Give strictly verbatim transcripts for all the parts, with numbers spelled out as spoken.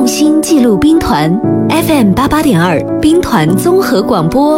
用心记录兵团 F M 八八点二兵团综合广播。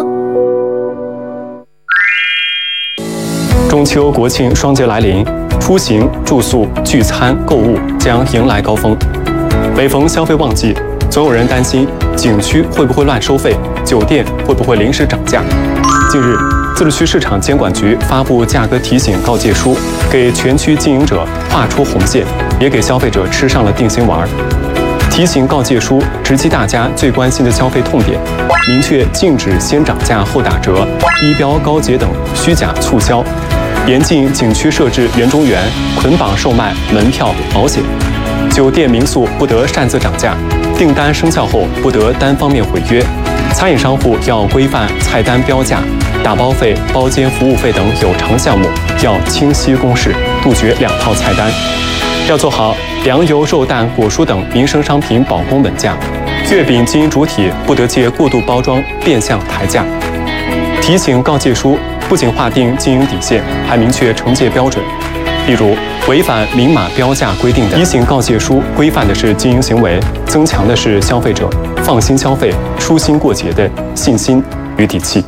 中秋国庆双节来临，出行、住宿、聚餐、购物将迎来高峰。每逢消费旺季，总有人担心景区会不会乱收费，酒店会不会临时涨价。近日，自治区市场监管局发布价格提醒告诫书，给全区经营者画出红线，也给消费者吃上了定心丸。提醒告诫书直击大家最关心的消费痛点，明确禁止先涨价后打折、低标高节等虚假促销，严禁景区设置园中园，捆绑售卖门票、保险。酒店民宿不得擅自涨价，订单生效后不得单方面毁约。餐饮商户要规范菜单标价，打包费、包间服务费等有偿项目要清晰公示，杜绝两套菜单。要做好粮油、肉蛋、果蔬等民生商品保供稳价。月饼经营主体不得借过度包装变相抬价。提醒告诫书不仅划定经营底线，还明确惩戒标准。例如，违反明码标价规定的提醒告诫书，规范的是经营行为，增强的是消费者放心消费、舒心过节的信心与底气。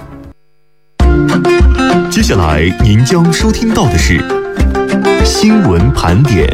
接下来您将收听到的是新闻盘点。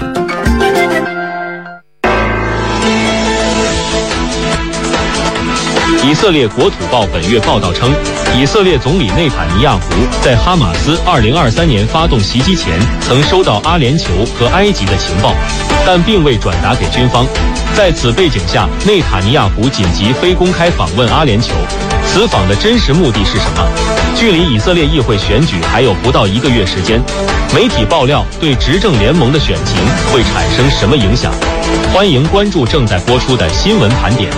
以色列国土报本月报道称，以色列总理内塔尼亚胡在哈马斯二零二三年发动袭击前，曾收到阿联酋和埃及的情报，但并未转达给军方。在此背景下，内塔尼亚胡紧急非公开访问阿联酋，此访的真实目的是什么？距离以色列议会选举还有不到一个月时间，媒体爆料对执政联盟的选情会产生什么影响？欢迎关注正在播出的新闻盘点。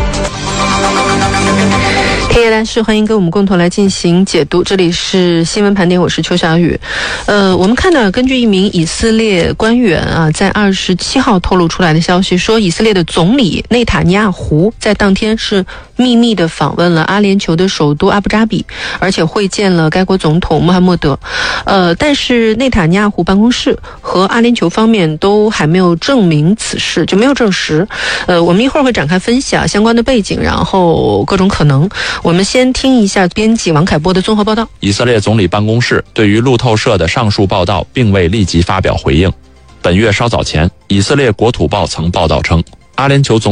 黑夜来是欢迎跟我们共同来进行解读，这里是新闻盘点，我是邱小雨。呃，我们看到根据一名以色列官员啊，在二十七号透露出来的消息说，以色列的总理内塔尼亚胡在当天是秘密的访问了阿联酋的首都阿布扎比，而且会见了该国总统穆罕默德。呃，但是内塔尼亚胡办公室和阿联酋方面都还没有证明此事，就没有证实。呃，我们一会儿会展开分析啊相关的背景，然后各种可能。我们先听一下编辑王凯波的综合报道。 以色列总理办公室对于路透社的上述报道并未立即发表回应。本月稍早前，以色列国土报曾报道称，阿联酋总